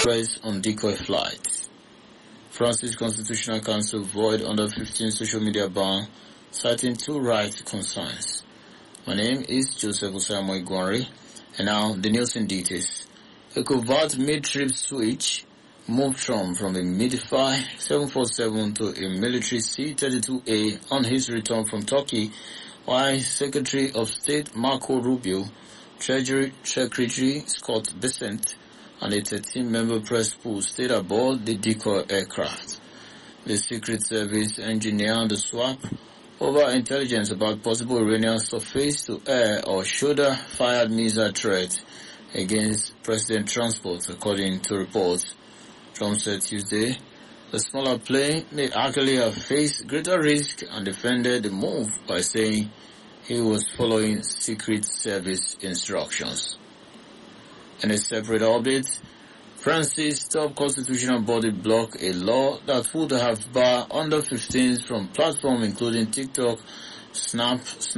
Press on decoy flight. France's Constitutional Council void under 15 social media ban, citing two rights concerns. My name is Joseph Osamoy Gwanri, and now the news in details. A covert mid-trip switch moved Trump from a Midify 747 to a military C-32A on his return from Turkey, while Secretary of State Marco Rubio, Treasury Secretary Scott Bessent, and a 13-member press pool stayed aboard the decoy aircraft. The Secret Service engineered the swap over intelligence about possible Iranian surface-to-air or shoulder-fired missile threat against President transport, according to reports. Trump said Tuesday the smaller plane may actually have faced greater risk and defended the move by saying he was following Secret Service instructions. In a separate update, France's top constitutional body blocked a law that would have barred under-15s from platforms including TikTok, Snap,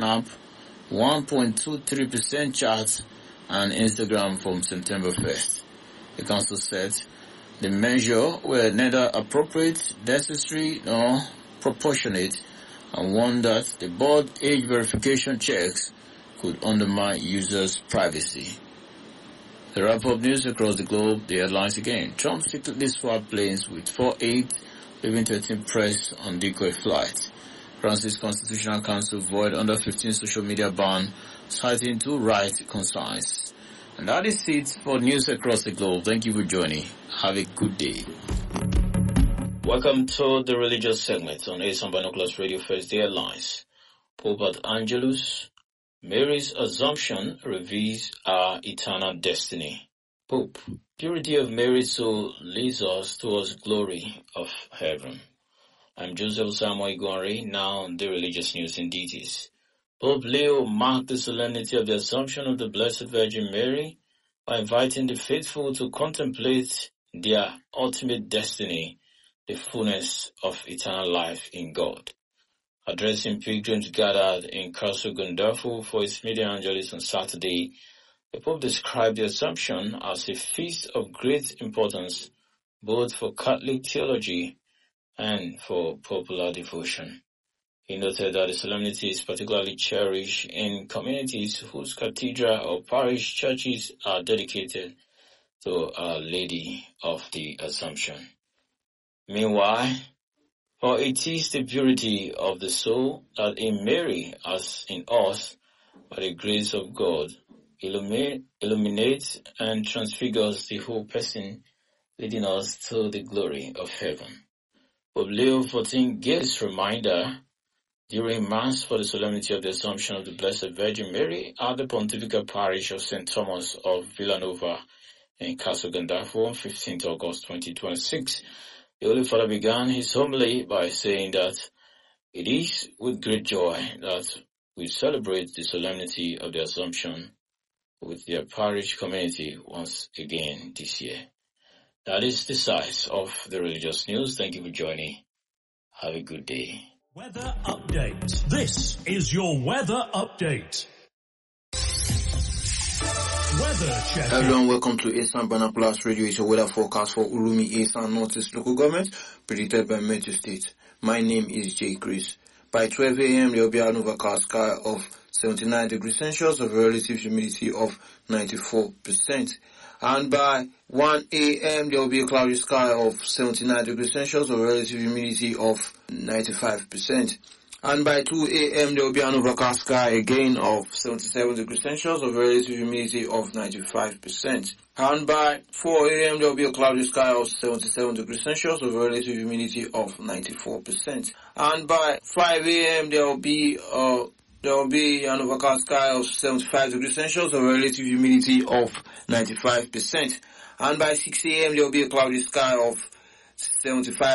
1.23% chat, and Instagram from September 1st. The council said the measure were neither appropriate, necessary, nor proportionate, and warned that the board age verification checks could undermine users' privacy. The wrap-up news across the globe, the headlines again. Trump secretly swapped planes with 4 aides, leaving 13 press on decoy flight. France's Constitutional Council void under 15 social media ban, citing two rights concerns. And that is it for news across the globe. Thank you for joining. Have a good day. Welcome to the religious segment on Asan Binoculars Radio First Day Headlines. Pope Angelus, Mary's Assumption reveals our eternal destiny. Pope, purity of Mary's soul leads us towards glory of heaven. I'm Joseph Samuel Gwanri, now the religious news in details. Pope Leo marked the solemnity of the Assumption of the Blessed Virgin Mary by inviting the faithful to contemplate their ultimate destiny, the fullness of eternal life in God. Addressing pilgrims gathered in Castle Gandolfo for his Media Angelis on Saturday, the Pope described the Assumption as a feast of great importance both for Catholic theology and for popular devotion. He noted that the solemnity is particularly cherished in communities whose cathedral or parish churches are dedicated to Our Lady of the Assumption. Meanwhile, for it is the purity of the soul that in Mary, as in us, by the grace of God, illuminates and transfigures the whole person, leading us to the glory of heaven. Pope Leo XIV gives reminder during Mass for the solemnity of the Assumption of the Blessed Virgin Mary at the Pontifical Parish of St. Thomas of Villanova in Castle Gandolfo on 15th August 2026. The Holy Father began his homily by saying that it is with great joy that we celebrate the solemnity of the Assumption with their parish community once again this year. That is the size of the religious news. Thank you for joining. Have a good day. Weather update. This is your weather update. Weather check. Everyone, welcome to Asan Binoculars Radio. It's your weather forecast for Urumi, Asan Northeast Local Government, predicted by Metro State. My name is Jay Chris. By 12 a.m., there will be an overcast sky of 79 degrees Celsius of a relative humidity of 94%. And by 1 a.m., there will be a cloudy sky of 79 degrees Celsius of a relative humidity of 95%. And by 2 a.m., there will be an overcast sky again of 77 degrees Celsius of a relative humidity of 95%. And by 4 a.m., there will be a cloudy sky of 77 degrees Celsius of a relative humidity of 94%. And by 5 a.m., there will be an overcast sky of 75 degrees Celsius of a relative humidity of 95%. And by 6 a.m., there will be a cloudy sky of 75